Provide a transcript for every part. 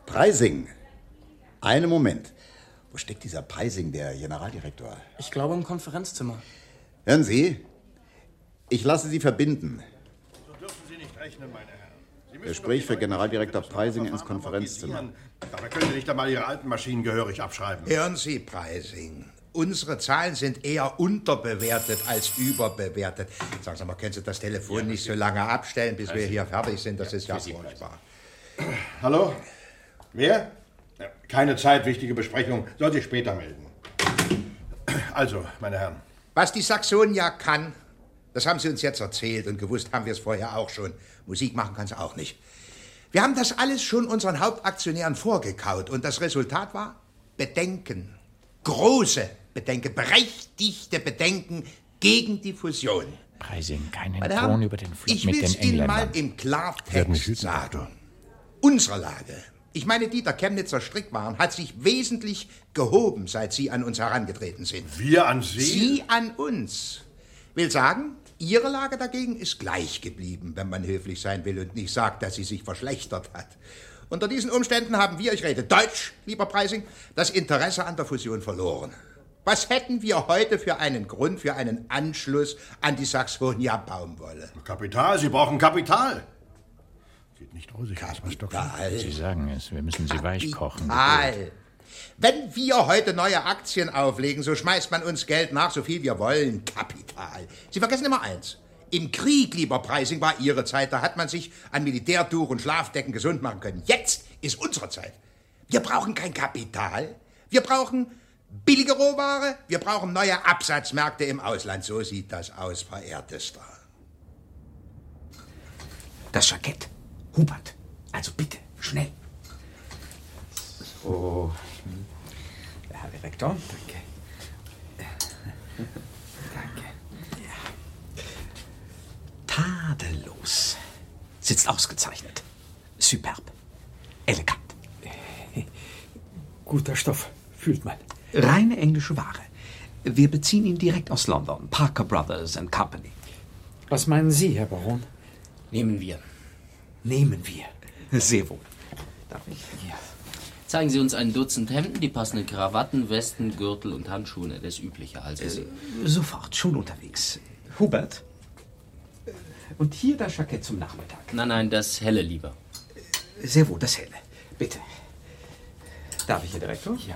Preising. Einen Moment. Wo steckt dieser Preising, der Generaldirektor? Ich glaube im Konferenzzimmer. Hören Sie, ich lasse Sie verbinden. So dürfen Sie nicht rechnen, meine Herren. Gespräch für Generaldirektor Preising ins Konferenzzimmer. Dabei können Sie nicht einmal Ihre alten Maschinen gehörig abschreiben. Hören Sie, Preising. Unsere Zahlen sind eher unterbewertet als überbewertet. Sagen Sie mal, können Sie das Telefon nicht so lange abstellen, bis wir hier fertig sind? Das ist ja furchtbar. Hallo? Wer? Keine Zeit, wichtige Besprechung. Soll sich später melden. Also, meine Herren. Was die Saxonia kann, das haben Sie uns jetzt erzählt und gewusst haben wir es vorher auch schon. Musik machen kann sie auch nicht. Wir haben das alles schon unseren Hauptaktionären vorgekaut und das Resultat war Bedenken. Große Bedenken, berechtigte Bedenken gegen die Fusion. Preising, keinen Meine Ton Herren, über den Flug ich mit will den es Ihnen mal Engländern. im Klartext sagen. Unsere Lage, ich meine die der Chemnitzer Strickwaren, hat sich wesentlich gehoben, seit Sie an uns herangetreten sind. Wir an Sie? Sie an uns. Will sagen, Ihre Lage dagegen ist gleich geblieben, wenn man höflich sein will und nicht sagt, dass sie sich verschlechtert hat. Unter diesen Umständen haben wir, ich rede Deutsch, lieber Preising, das Interesse an der Fusion verloren. Was hätten wir heute für einen Grund, für einen Anschluss an die Saxonia Baumwolle? Kapital, Sie brauchen Kapital. Sieht nicht rosig aus, was doch. Sie sagen es, wir müssen sie weich kochen. Kapital. Wenn wir heute neue Aktien auflegen, so schmeißt man uns Geld nach, so viel wir wollen. Kapital. Sie vergessen immer eins. Im Krieg, lieber Preising, war Ihre Zeit. Da hat man sich an Militärtuch und Schlafdecken gesund machen können. Jetzt ist unsere Zeit. Wir brauchen kein Kapital. Wir brauchen billige Rohware. Wir brauchen neue Absatzmärkte im Ausland. So sieht das aus, verehrtester. Das Jackett. Hubert, also bitte, schnell. So. Herr Direktor. Danke. Ja. Tadellos. Sitzt ausgezeichnet. Superb. Elegant. Guter Stoff, fühlt man. Reine englische Ware. Wir beziehen ihn direkt aus London. Parker Brothers and Company. Was meinen Sie, Herr Baron? Nehmen wir. Nehmen wir. Sehr wohl. Darf ich? Ja. Zeigen Sie uns ein Dutzend Hemden, die passenden Krawatten, Westen, Gürtel und Handschuhe. Das Übliche also. Sofort, schon unterwegs. Hubert. Und hier das Jackett zum Nachmittag. Nein, das Helle lieber. Sehr wohl, das Helle. Bitte. Darf ich, Herr Direktor? Ja.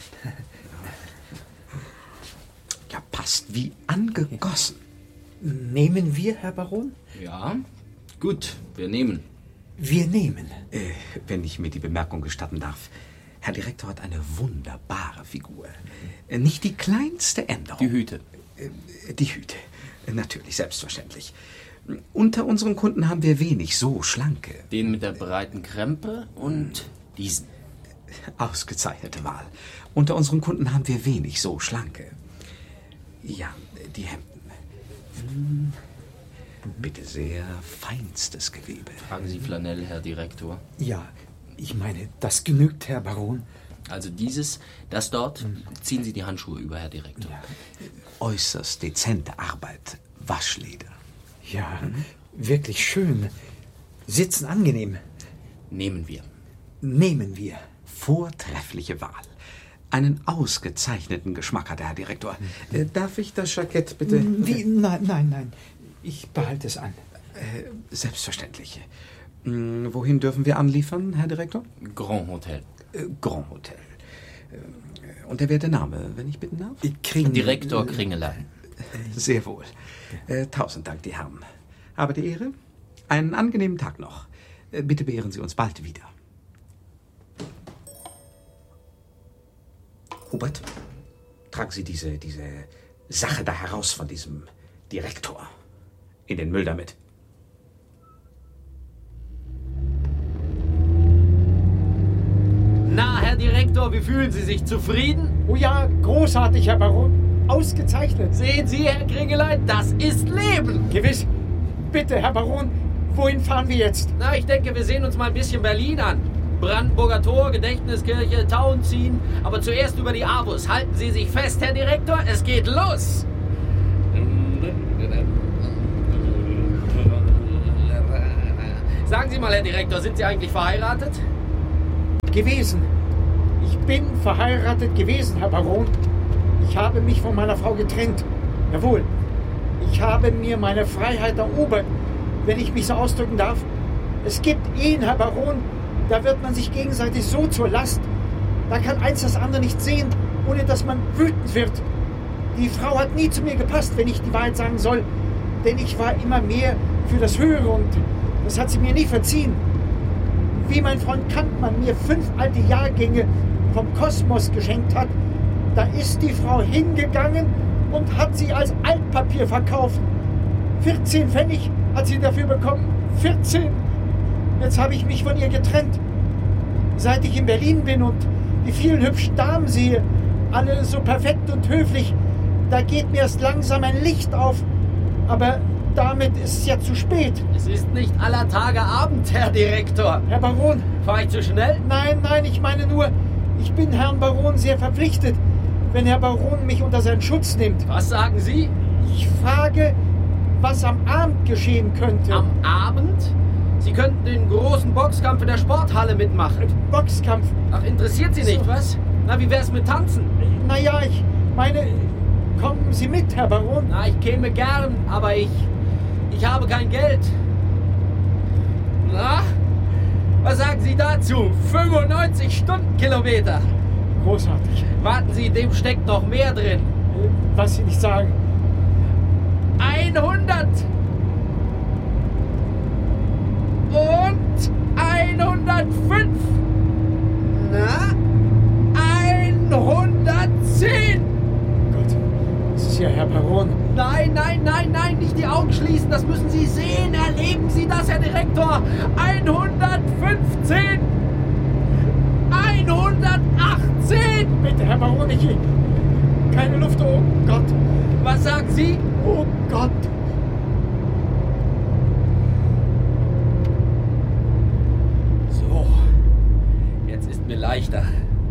Ja, passt wie angegossen. Nehmen wir, Herr Baron? Ja, gut, wir nehmen. Wir nehmen. Wenn ich mir die Bemerkung gestatten darf. Herr Direktor hat eine wunderbare Figur. Nicht die kleinste Änderung. Die Hüte. Die Hüte. Natürlich, selbstverständlich. Unter unseren Kunden haben wir wenig so schlanke. Den mit der breiten Krempe und diesen. Ausgezeichnete Wahl. Unter unseren Kunden haben wir wenig so schlanke. Ja, die Hemden. Bitte sehr, feinstes Gewebe. Tragen Sie Flanell, Herr Direktor? Ja, ich meine, das genügt, Herr Baron. Also das dort, ziehen Sie die Handschuhe über, Herr Direktor. Ja, Äußerst dezente Arbeit. Waschleder. ja, wirklich schön. Sitzen angenehm. Nehmen wir. Nehmen wir. Vortreffliche Wahl. Einen ausgezeichneten Geschmack hat der Herr Direktor. Darf ich das Jackett bitte? Wie? Nein. Ich behalte es an. Selbstverständlich. Wohin dürfen wir anliefern, Herr Direktor? Grand Hotel. Grand Hotel. Und der werte Name, wenn ich bitten darf? Direktor Kringelein. Sehr wohl. 1000 Dank, die Herren. Habe die Ehre. Einen angenehmen Tag noch. Bitte beehren Sie uns bald wieder. Hubert, tragen Sie diese Sache da heraus von diesem Direktor in den Müll damit. Na, Herr Direktor, wie fühlen Sie sich? Zufrieden? Oh ja, großartig, Herr Baron. Ausgezeichnet. Sehen Sie, Herr Kringelein, das ist Leben. Gewiss. Bitte, Herr Baron, wohin fahren wir jetzt? Na, ich denke, wir sehen uns mal ein bisschen Berlin an. Brandenburger Tor, Gedächtniskirche, Tauenziehen. Aber zuerst über die Avus. Halten Sie sich fest, Herr Direktor, es geht los. Sagen Sie mal, Herr Direktor, sind Sie eigentlich verheiratet? gewesen. Ich bin verheiratet gewesen, Herr Baron. Ich habe mich von meiner Frau getrennt. Jawohl. Ich habe mir meine Freiheit erobert, wenn ich mich so ausdrücken darf. Es gibt Ehen, Herr Baron, da wird man sich gegenseitig so zur Last. Da kann eins das andere nicht sehen, ohne dass man wütend wird. Die Frau hat nie zu mir gepasst, wenn ich die Wahrheit sagen soll. Denn ich war immer mehr für das Höhere und das hat sie mir nie verziehen. Wie mein Freund Kampmann mir 5 alte Jahrgänge vom Kosmos geschenkt hat, da ist die Frau hingegangen und hat sie als Altpapier verkauft. 14 Pfennig hat sie dafür bekommen. 14! Jetzt habe ich mich von ihr getrennt. Seit ich in Berlin bin und die vielen hübschen Damen sehe, alle so perfekt und höflich, da geht mir erst langsam ein Licht auf. Aber damit ist es ja zu spät. Es ist nicht aller Tage Abend, Herr Direktor. Herr Baron. Fahr ich zu schnell? Nein, ich meine nur, ich bin Herrn Baron sehr verpflichtet, wenn Herr Baron mich unter seinen Schutz nimmt. Was sagen Sie? Ich frage, was am Abend geschehen könnte. Am Abend? Sie könnten den großen Boxkampf in der Sporthalle mitmachen. Boxkampf? Ach, interessiert Sie nicht, was? Na, wie wär's mit Tanzen? Naja, ich meine, kommen Sie mit, Herr Baron? Na, ich käme gern, aber ich habe kein Geld. Na, was sagen Sie dazu? 95 Stundenkilometer. Großartig. Warten Sie, dem steckt noch mehr drin. Was Sie nicht sagen. 100 und 105. Na, 110. Gott, das ist ja Herr Baron. Nein, nicht die Augen schließen, das müssen Sie sehen. Erleben Sie das, Herr Direktor. 115. 118. Bitte, Herr Baron, keine Luft, oh Gott. Was sagen Sie? Oh Gott. So, jetzt ist mir leichter.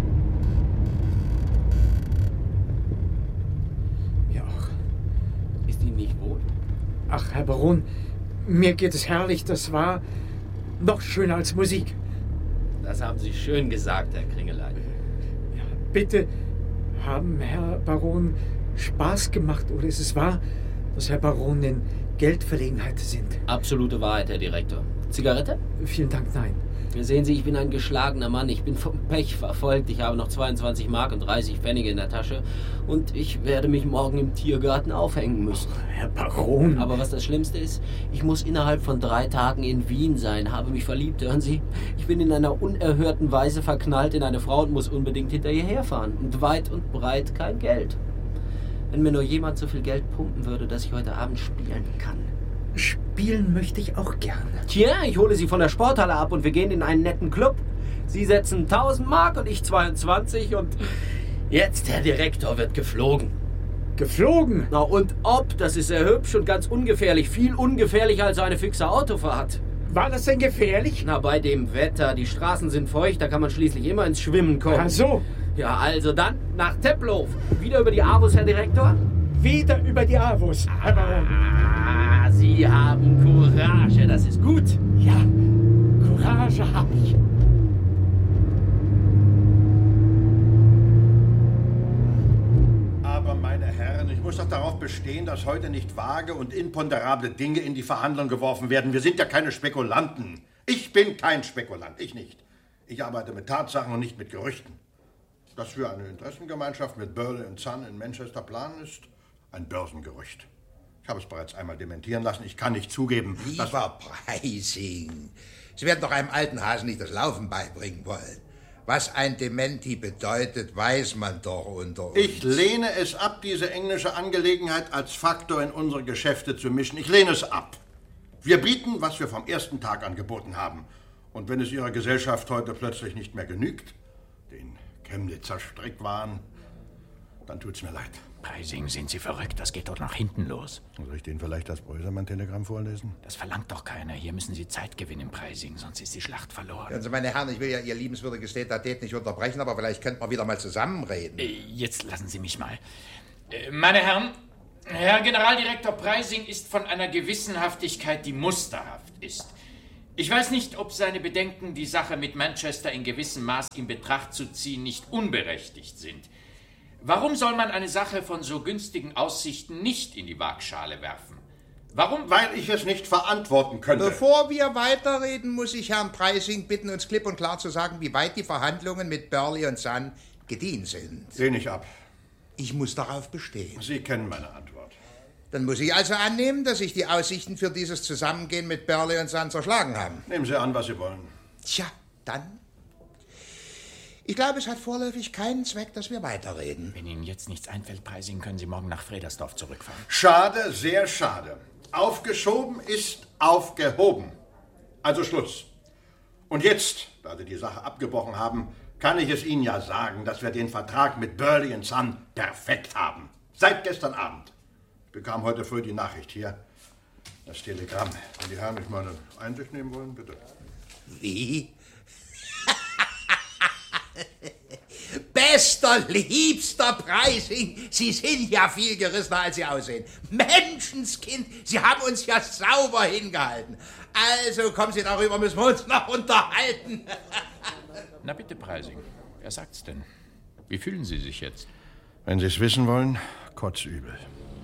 Ja. Ist Ihnen nicht wohl? Ach, Herr Baron, mir geht es herrlich. Das war noch schöner als Musik. Das haben Sie schön gesagt, Herr Kringelein. Ja, bitte, haben Herr Baron Spaß gemacht oder ist es wahr, dass Herr Baron in Geldverlegenheit sind? Absolute Wahrheit, Herr Direktor. Zigarette? Vielen Dank, nein. Sehen Sie, ich bin ein geschlagener Mann. Ich bin vom Pech verfolgt. Ich habe noch 22 Mark und 30 Pfennige in der Tasche. Und ich werde mich morgen im Tiergarten aufhängen müssen. Herr Baron. Aber was das Schlimmste ist, ich muss innerhalb von 3 Tagen in Wien sein. Habe mich verliebt, hören Sie? Ich bin in einer unerhörten Weise verknallt in eine Frau und muss unbedingt hinter ihr herfahren. Und weit und breit kein Geld. Wenn mir nur jemand so viel Geld pumpen würde, dass ich heute Abend spielen kann. Spielen möchte ich auch gerne. Tja, ich hole Sie von der Sporthalle ab und wir gehen in einen netten Club. Sie setzen 1000 Mark und ich 22 und jetzt, Herr Direktor, wird geflogen. Geflogen? Na und ob, das ist sehr hübsch und ganz ungefährlich. Viel ungefährlicher als eine fixe Autofahrt. War das denn gefährlich? Na, bei dem Wetter, die Straßen sind feucht, da kann man schließlich immer ins Schwimmen kommen. Ach so. Ja, also dann nach Tempelhof. Wieder über die Avus, Herr Direktor? Wieder über die Avus, Herr Baron. Ah, Sie haben Courage, das ist gut. Ja, Courage habe ich. Aber, meine Herren, ich muss doch darauf bestehen, dass heute nicht vage und imponderable Dinge in die Verhandlung geworfen werden. Wir sind ja keine Spekulanten. Ich bin kein Spekulant, ich nicht. Ich arbeite mit Tatsachen und nicht mit Gerüchten. Dass wir eine Interessengemeinschaft mit Burley & Son in Manchester planen, ist ein Börsengerücht. Ich habe es bereits einmal dementieren lassen. Ich kann nicht zugeben, Lieber Preising, Sie werden doch einem alten Hasen nicht das Laufen beibringen wollen. Was ein Dementi bedeutet, weiß man doch unter uns. Ich lehne es ab, diese englische Angelegenheit als Faktor in unsere Geschäfte zu mischen. Ich lehne es ab. Wir bieten, was wir vom ersten Tag angeboten haben. Und wenn es Ihrer Gesellschaft heute plötzlich nicht mehr genügt, den Chemnitzer Strickwaren, dann tut's mir leid. Preising, sind Sie verrückt? Das geht doch nach hinten los. Soll ich Ihnen vielleicht das Brösemann-Telegramm vorlesen? Das verlangt doch keiner. Hier müssen Sie Zeit gewinnen, Preising, sonst ist die Schlacht verloren. Hören Sie, meine Herren, ich will ja Ihr liebenswürdiges Tete-a-Tete nicht unterbrechen, aber vielleicht könnten wir wieder mal zusammenreden. Jetzt lassen Sie mich mal. Meine Herren, Herr Generaldirektor Preising ist von einer Gewissenhaftigkeit, die musterhaft ist. Ich weiß nicht, ob seine Bedenken, die Sache mit Manchester in gewissem Maß in Betracht zu ziehen, nicht unberechtigt sind. Warum soll man eine Sache von so günstigen Aussichten nicht in die Waagschale werfen? Warum? Weil ich es nicht verantworten könnte. Bevor wir weiterreden, muss ich Herrn Preising bitten, uns klipp und klar zu sagen, wie weit die Verhandlungen mit Burley und Son gediehen sind. Lehne ich ab. Ich muss darauf bestehen. Sie kennen meine Antwort. Dann muss ich also annehmen, dass sich die Aussichten für dieses Zusammengehen mit Burley und Son zerschlagen haben. Nehmen Sie an, was Sie wollen. Tja, dann. Ich glaube, es hat vorläufig keinen Zweck, dass wir weiterreden. Wenn Ihnen jetzt nichts einfällt, Preising, können Sie morgen nach Fredersdorf zurückfahren. Schade, sehr schade. Aufgeschoben ist aufgehoben. Also Schluss. Und jetzt, da Sie die Sache abgebrochen haben, kann ich es Ihnen ja sagen, dass wir den Vertrag mit Burley & Son perfekt haben. Seit gestern Abend. Ich bekam heute früh die Nachricht hier. Das Telegramm. Wenn die Herren mich mal eine Einsicht nehmen wollen, bitte. Wie? Bester, liebster Preising, Sie sind ja viel gerissener, als Sie aussehen. Menschenskind, Sie haben uns ja sauber hingehalten. Also, kommen Sie darüber, müssen wir uns noch unterhalten. Na bitte, Preising. Wer sagt's denn? Wie fühlen Sie sich jetzt? Wenn Sie es wissen wollen, kotzübel.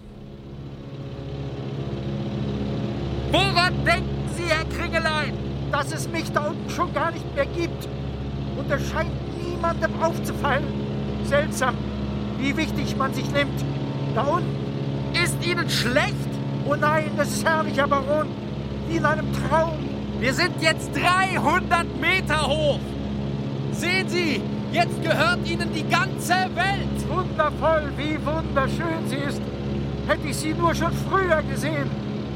Woran denken Sie, Herr Kringelein, dass es mich da unten schon gar nicht mehr gibt? Und es scheint niemandem aufzufallen. Seltsam, wie wichtig man sich nimmt. Da unten. Ist Ihnen schlecht? Oh nein, das ist herrlich, Herr Baron. Wie in einem Traum. Wir sind jetzt 300 Meter hoch. Sehen Sie, jetzt gehört Ihnen die ganze Welt. Wundervoll, wie wunderschön sie ist. Hätte ich sie nur schon früher gesehen.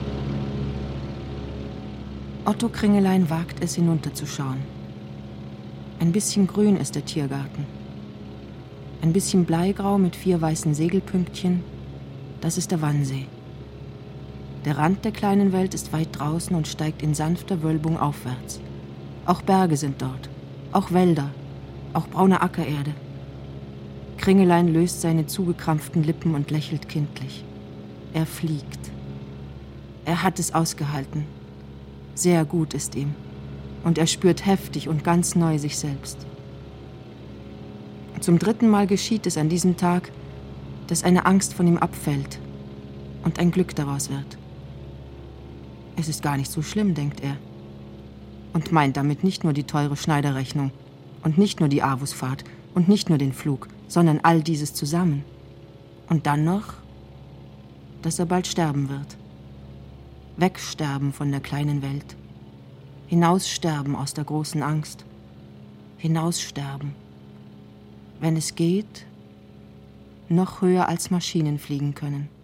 Otto Kringelein wagt es, hinunterzuschauen. Ein bisschen grün ist der Tiergarten. Ein bisschen bleigrau mit 4 weißen Segelpünktchen, das ist der Wannsee. Der Rand der kleinen Welt ist weit draußen und steigt in sanfter Wölbung aufwärts. Auch Berge sind dort, auch Wälder, auch braune Ackererde. Kringelein löst seine zugekrampften Lippen und lächelt kindlich. Er fliegt. Er hat es ausgehalten. Sehr gut ist ihm. Und er spürt heftig und ganz neu sich selbst. Zum 3. Mal geschieht es an diesem Tag, dass eine Angst von ihm abfällt und ein Glück daraus wird. Es ist gar nicht so schlimm, denkt er. Und meint damit nicht nur die teure Schneiderrechnung und nicht nur die Avusfahrt und nicht nur den Flug, sondern all dieses zusammen. Und dann noch, dass er bald sterben wird. Wegsterben von der kleinen Welt. Hinaussterben aus der großen Angst. Hinaussterben. Wenn es geht, noch höher als Maschinen fliegen können.